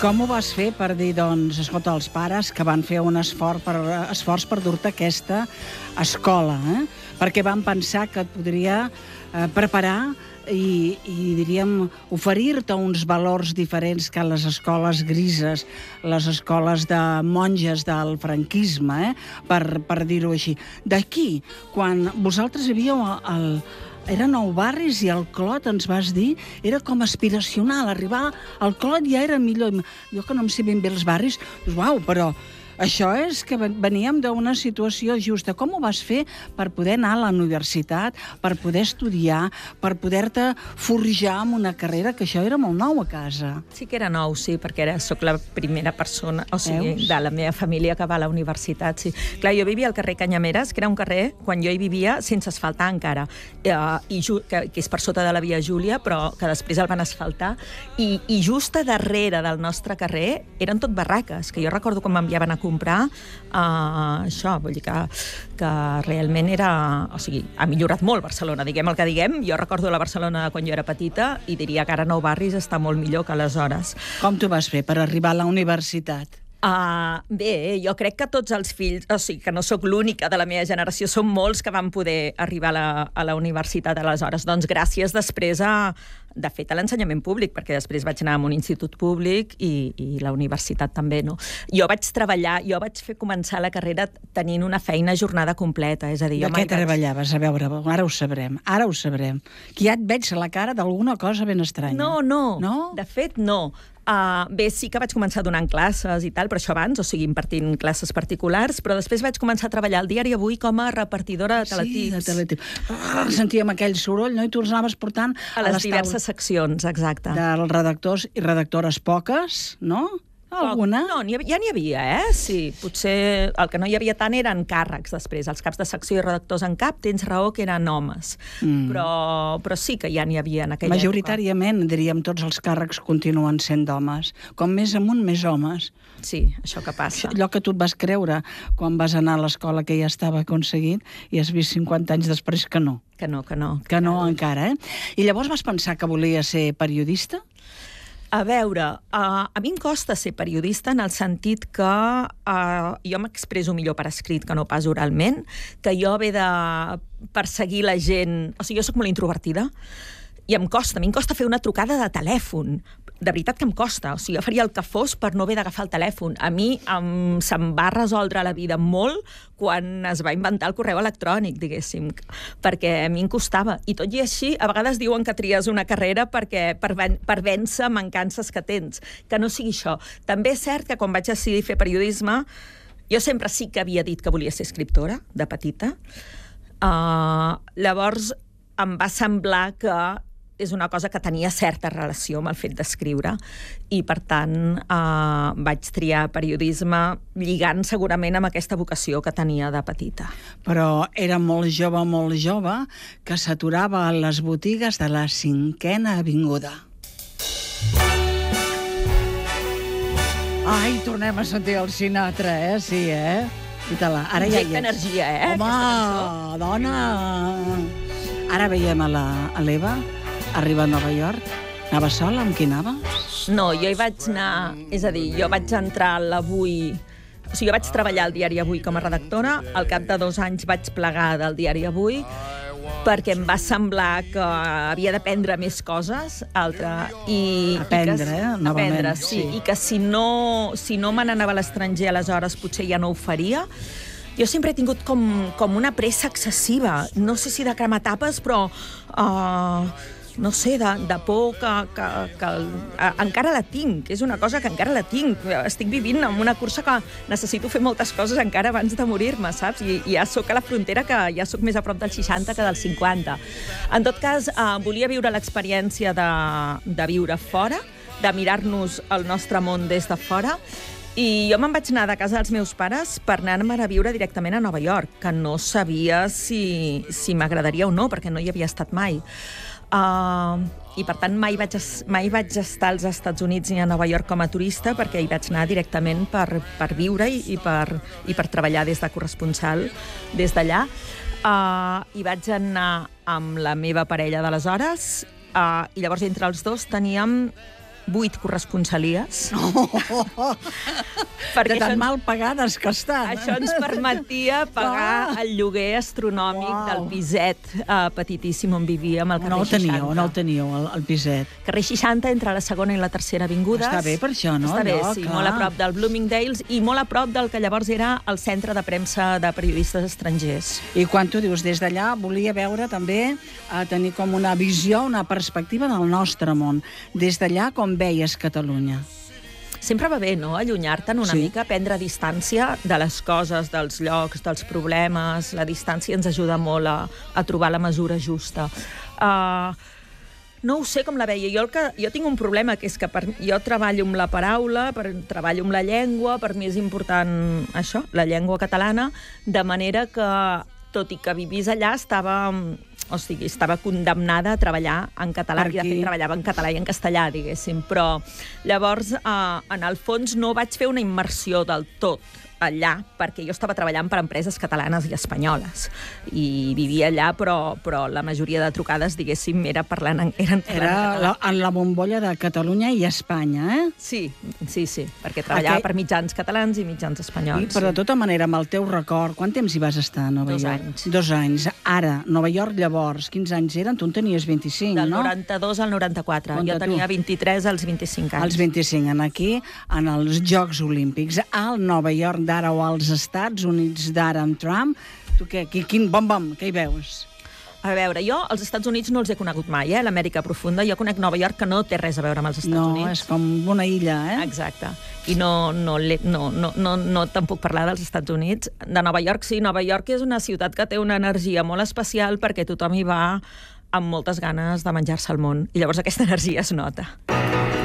com ho vas fer per dir, doncs, escolta, els pares que van fer un esforç per dur-te a aquesta escola, perquè van pensar que et podria preparar i diríem, oferir-te uns valors diferents que les escoles grises, les escoles de monges del franquisme, per dir-ho així. D'aquí, quan vosaltres vivíeu eren 9 barris i el Clot, ens vas dir, era com aspiracional. Arribar al Clot ja era millor. Jo que no em sé ben bé els barris, doncs, uau, però això és que veníem d'una situació justa. Com ho vas fer per poder anar a la universitat, per poder estudiar, per poder-te forjar amb una carrera, que això era molt nou a casa? Sí que era nou, sí, perquè soc la primera persona, o sigui, de la meva família que va a la universitat, sí. Clar, jo vivia al carrer Canyameres, que era un carrer, quan jo hi vivia, sense asfaltar encara, que és per sota de la via Júlia, però que després el van asfaltar, i just a darrere del nostre carrer eren tot barraques, que jo recordo quan m'enviaven a comprar això, vull dir que realment era... O sigui, ha millorat molt Barcelona, diguem el que diguem. Jo recordo la Barcelona quan jo era petita i diria que ara Nou Barris està molt millor que aleshores. Com t'ho vas fer per arribar a la universitat? Bé, jo crec que tots els fills, o sigui, que no sóc l'única de la meva generació, són molts que van poder arribar a la universitat aleshores. Doncs gràcies després de fet, a l'ensenyament públic, perquè després vaig anar a un institut públic i la universitat també, no? Jo vaig treballar, jo vaig començar la carrera tenint una feina a jornada completa, és a dir... De què treballaves? A veure, ara ho sabrem. Que ja et veig la cara d'alguna cosa ben estranya. No? De fet, no. Bé, sí que vaig començar donant classes i tal, però això abans, o sigui, impartint classes particulars, però després vaig començar a treballar al Diari Avui com a repartidora de teletips. Sí, de teletips. Sentíem aquell soroll, no? I tu els anaves portant a les diverses seccions, exacte. Dels redactors i redactores poques, no? Alguna? No, ja n'hi havia, Sí, potser el que no hi havia tant eren càrrecs després. Els caps de secció i redactors en cap, tens raó que eren homes. Però sí que ja n'hi havia en aquella Majoritàriament, diríem, tots els càrrecs continuen sent d'homes. Com més amunt, més homes. Sí, això que passa. Allò que tu et vas creure quan vas anar a l'escola que ja estava aconseguit i has vist 50 anys després que no. Que no encara, I llavors vas pensar que volia ser periodista? A veure, a mi em costa ser periodista en el sentit que jo m'expreso millor per escrit que no pas oralment, que jo he de perseguir la gent... O sigui, jo sóc molt introvertida i a mi em costa fer una trucada de telèfon. De veritat que em costa. O sigui, jo faria el que fos per no haver d'agafar el telèfon. A mi se'm va resoldre la vida molt quan es va inventar el correu electrònic, diguéssim, perquè a mi em costava. I tot i així, a vegades diuen que tries una carrera per vèncer mancances que tens. Que no sigui això. També és cert que quan vaig decidir fer periodisme, jo sempre sí que havia dit que volia ser escriptora, de petita. Llavors, em va semblar que és una cosa que tenia certa relació amb el fet d'escriure i, per tant, vaig triar periodisme lligant segurament amb aquesta vocació que tenia de petita. Però era molt jove, que s'aturava a les botigues de la 5a Avinguda. Ai, tornem a sentir el Sinatra, Sí, Ara ja hi és. Energia, Home, dona! Ara veiem a l'Eva, arriba a Nova York. Anava sola? Amb qui anava? No, jo hi vaig anar... És a dir, jo vaig entrar a l'Avui... O sigui, jo vaig treballar al Diari Avui com a redactora. Al cap de 2 anys vaig plegar del Diari Avui perquè em va semblar que havia d'aprendre més coses. Novament. Aprendre, sí. I que si no me n'anava a l'estranger, aleshores potser ja no ho faria. Jo sempre he tingut com una pressa excessiva. No sé si de cremar tapes, però... no sé, de por que encara la tinc, és una cosa que encara la tinc. Estic vivint en una cursa que necessito fer moltes coses encara abans de morir-me, saps? I ja sóc a la frontera, que ja sóc més a prop del 60 que del 50. En tot cas, volia viure l'experiència de viure fora, de mirar-nos el nostre món des de fora, i jo me'n vaig anar de casa dels meus pares per anar-me'n a viure directament a Nova York, que no sabia si m'agradaria o no, perquè no hi havia estat mai. I per tant mai vaig estar als Estats Units ni a Nova York com a turista, perquè hi vaig anar directament per viure i per treballar des de corresponsal des d'allà. I vaig anar amb la meva parella d'aleshores, i llavors entre els dos teníem 8 corresponsalies. De tan mal pagades que estan. Això ens permetia pagar el lloguer astronòmic del piset petitíssim on vivíem, al carrer 60. On el teníeu, el piset? Carrer 60, entre la segona i la tercera avingudes. Està bé per això, no? Està bé, sí, molt a prop del Bloomingdale's i molt a prop del que llavors era el centre de premsa de periodistes estrangers. I quan tu dius des d'allà, volia veure també, tenir com una visió, una perspectiva del nostre món. Des d'allà, com veies Catalunya? Sempre va bé, no?, allunyar-te'n una mica, prendre distància de les coses, dels llocs, dels problemes. La distància ens ajuda molt a trobar la mesura justa. No ho sé com la veia. Jo tinc un problema, que és que jo treballo amb la paraula, treballo amb la llengua, per mi és important això, la llengua catalana, de manera que, tot i que vivís allà, estava condemnada a treballar en català, i de fet treballava en català i en castellà, diguéssim, però llavors, en el fons, no vaig fer una immersió del tot allà, perquè jo estava treballant per empreses catalanes i espanyoles, i vivia allà, però la majoria de trucades, diguéssim, eren parlant Era en la bombolla de Catalunya i Espanya, eh? Sí, perquè treballava per mitjans catalans i mitjans espanyols. I, però de tota manera, amb el teu record, quant temps hi vas estar a Nova York? 2 anys. 2 anys. Ara, Nova York llavors, quins anys eren? Tu en tenies 25, no? Del 92 al 94. Jo tenia 23 als 25 anys. Als 25, aquí, en els Jocs Olímpics, al Nova York d'ara o als Estats Units d'ara amb Trump. Tu què? Quin bom-bom, què hi veus? A veure, jo als Estats Units no els he conegut mai, l'Amèrica profunda. Jo conec Nova York, que no té res a veure amb els Estats Units. No, és com una illa, eh? Exacte. I no te'n puc parlar dels Estats Units. De Nova York, sí. Nova York és una ciutat que té una energia molt especial perquè tothom hi va amb moltes ganes de menjar-se el món. I llavors aquesta energia es nota.